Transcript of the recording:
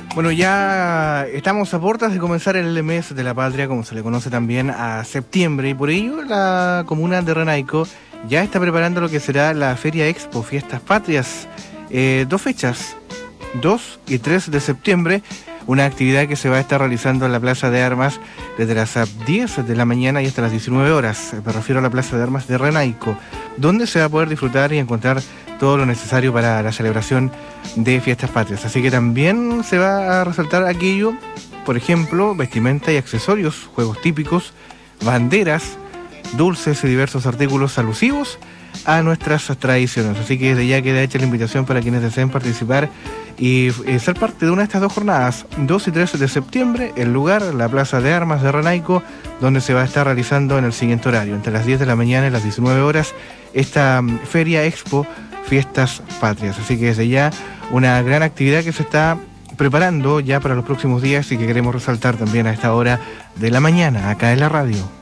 Bueno, ya estamos a puertas de comenzar el mes de la patria, como se le conoce también a septiembre, y por ello la comuna de Renaico ya está preparando lo que será la Feria Expo Fiestas Patrias. Dos fechas, 2 y 3 de septiembre, una actividad que se va a estar realizando en la Plaza de Armas desde las 10 de la mañana y hasta las 19 horas. Me refiero a la Plaza de Armas de Renaico, donde se va a poder disfrutar y encontrar todo lo necesario para la celebración de Fiestas Patrias. Así que también se va a resaltar aquello, por ejemplo, vestimenta y accesorios, juegos típicos, banderas, dulces y diversos artículos alusivos a nuestras tradiciones. Así que desde ya queda hecha la invitación para quienes deseen participar y ser parte de una de estas dos jornadas, 2 y 3 de septiembre, el lugar, la Plaza de Armas de Renaico, donde se va a estar realizando en el siguiente horario, entre las 10 de la mañana y las 19 horas, esta Feria Expo Fiestas Patrias. Así que desde ya una gran actividad que se está preparando ya para los próximos días y que queremos resaltar también a esta hora de la mañana acá en la radio.